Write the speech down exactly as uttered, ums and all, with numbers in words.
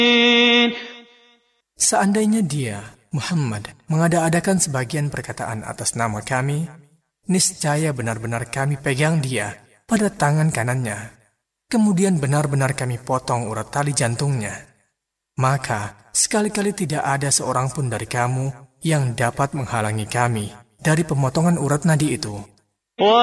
Seandainya dia, Muhammad, mengada-adakan sebagian perkataan atas nama kami, niscaya benar-benar kami pegang dia pada tangan kanannya, kemudian benar-benar kami potong urat tali jantungnya. Maka, sekali-kali tidak ada seorang pun dari kamu yang dapat menghalangi kami dari pemotongan urat nadi itu.